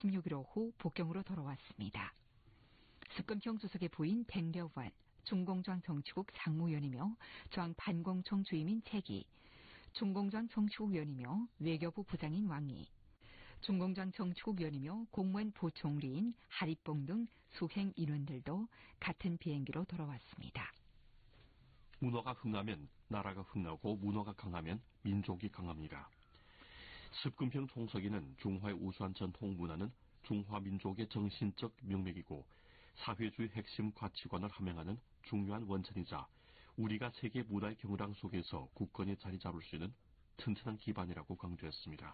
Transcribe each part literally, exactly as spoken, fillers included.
십육 일 오후 복경으로 돌아왔습니다. 습금평 주석의 부인 백려관, 중공장 정치국 상무위원이며 저항 반공청 주임인 채기, 중공장 정치국위원이며 외교부 부장인 왕이, 중공장 정치국위원이며 공무원 부총리인 하리뽕 등 수행 인원들도 같은 비행기로 돌아왔습니다. 문화가 흥하면 나라가 흥하고 문화가 강하면 민족이 강합니다. 습금평 총서기는 중화의 우수한 전통 문화는 중화민족의 정신적 명맥이고 사회주의 핵심 가치관을 함양하는 중요한 원천이자 우리가 세계 문화의 경랑 속에서 굳건히 자리 잡을 수 있는 튼튼한 기반이라고 강조했습니다.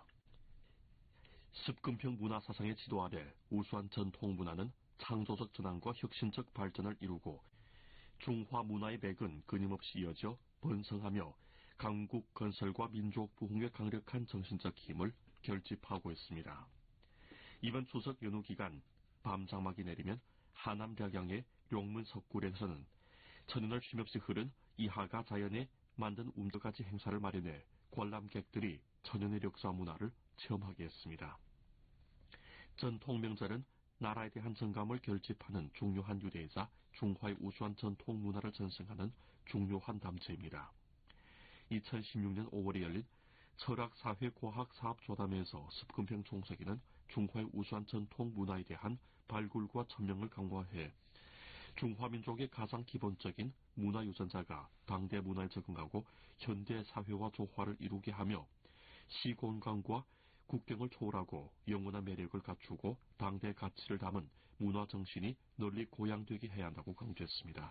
습금평 문화사상의 지도 아래 우수한 전통 문화는 창조적 전환과 혁신적 발전을 이루고 중화 문화의 맥은 끊임없이 이어져 번성하며 강국 건설과 민족 부흥의 강력한 정신적 힘을 결집하고 있습니다. 이번 추석 연휴 기간 밤장막이 내리면 하남략양의 용문 석굴에서는 천년을 쉼없이 흐른 이하가 자연에 만든 움저가지 행사를 마련해 관람객들이 천년의 역사 문화를 체험하게 했습니다. 전통 명절은 나라에 대한 정감을 결집하는 중요한 유대이자 중화의 우수한 전통 문화를 전승하는 중요한 담체입니다. 이천십육 년 오월에 열린 철학사회과학사업조담회에서 습금평 총서기는 중화의 우수한 전통 문화에 대한 발굴과 천명을 강화해 중화민족의 가장 기본적인 문화 유전자가 당대 문화에 적응하고 현대 사회와 조화를 이루게 하며 시공간과 국경을 초월하고 영원한 매력을 갖추고 당대 가치를 담은 문화정신이 널리 고양되게 해야 한다고 강조했습니다.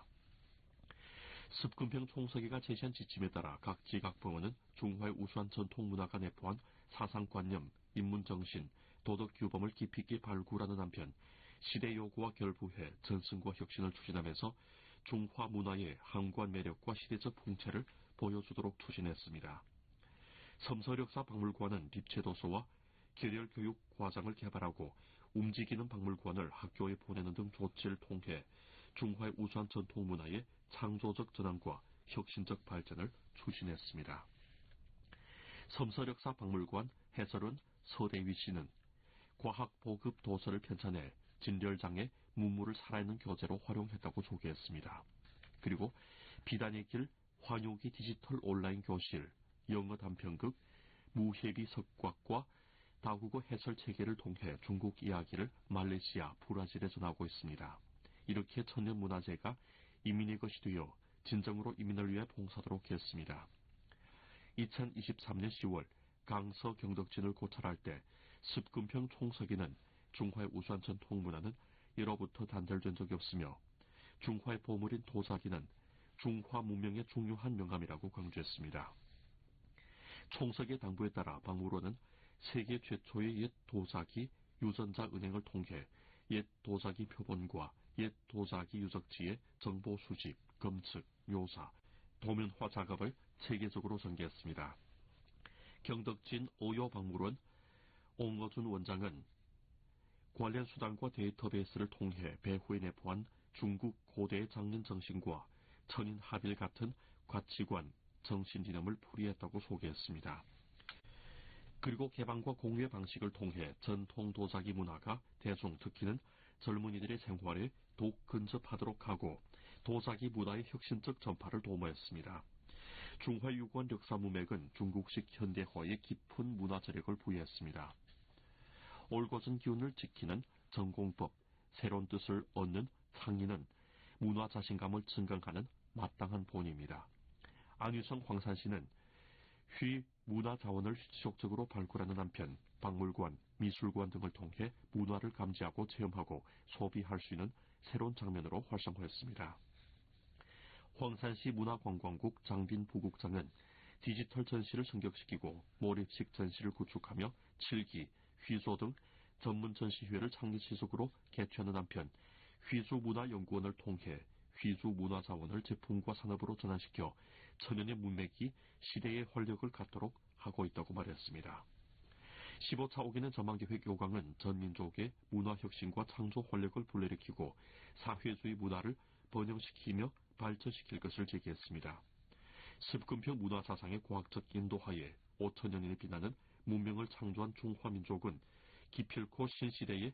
습금평 총서기가 제시한 지침에 따라 각 지각법원은 중화의 우수한 전통문화가 내포한 사상관념, 인문정신, 도덕규범을 깊이 있게 발굴하는 한편 시대 요구와 결부해 전승과 혁신을 추진하면서 중화 문화의 항구한 매력과 시대적 풍채를 보여주도록 추진했습니다. 섬서역사 박물관은 입체도서와 계렬교육 과장을 개발하고 움직이는 박물관을 학교에 보내는 등 조치를 통해 중화의 우수한 전통문화의 창조적 전환과 혁신적 발전을 추진했습니다. 섬서역사 박물관 해설은 서대위 씨는 과학 보급 도서를 편찬해 진열장의 문물을 살아있는 교재로 활용했다고 소개했습니다. 그리고 비단의 길 환요기 디지털 온라인 교실, 영어 단편극, 무해비 석곽과 다국어 해설 체계를 통해 중국 이야기를 말레이시아, 브라질에 전하고 있습니다. 이렇게 천년문화재가 이민의 것이 되어 진정으로 이민을 위해 봉사하도록 했습니다. 이천이십삼 년 시월 강서 경덕진을 고찰할 때 습금평 총서기는 중화의 우수한 전통문화는 예로부터 단절된 적이 없으며 중화의 보물인 도자기는 중화 문명의 중요한 명함이라고 강조했습니다. 총서기의 당부에 따라 박물원은 세계 최초의 옛 도자기 유전자 은행을 통해 옛 도자기 표본과 옛 도자기 유적지의 정보 수집, 검측, 묘사, 도면화 작업을 체계적으로 전개했습니다. 경덕진 오요박물원 옹어준 원장은 관련 수단과 데이터베이스를 통해 배후에 내포한 중국 고대의 장년 정신과 천인 합일 같은 가치관, 정신이념을 풀이했다고 소개했습니다. 그리고 개방과 공유의 방식을 통해 전통 도자기 문화가 대중, 특히는 젊은이들의 생활에 더욱 근접하도록 하고 도자기 문화의 혁신적 전파를 도모했습니다. 중화의 유구한 역사 문맥은 중국식 현대화에 깊은 문화 저력을 부여했습니다. 올곧은 기운을 지키는 전공법, 새로운 뜻을 얻는 창의는 문화 자신감을 증강하는 마땅한 본입니다. 안유성 황산시는 휘 문화 자원을 지속적으로 발굴하는 한편 박물관, 미술관 등을 통해 문화를 감지하고 체험하고 소비할 수 있는 새로운 장면으로 활성화했습니다. 황산시 문화관광국 장빈 부국장은 디지털 전시를 승격시키고 몰입식 전시를 구축하며 칠기, 휘조 등 전문 전시회를 창립 지속으로 개최하는 한편 휘주문화연구원을 통해 휘주 문화자원을 제품과 산업으로 전환시켜 천연의 문맥이 시대의 활력을 갖도록 하고 있다고 말했습니다. 십오 차 오기는 전망계획 요강은 전민족의 문화혁신과 창조 활력을 불러일으키고 사회주의 문화를 번영시키며 발전시킬 것을 제기했습니다. 습금평 문화사상의 과학적 인도하에 오천 년을 빛나는 문명을 창조한 중화민족은 기필코 신시대의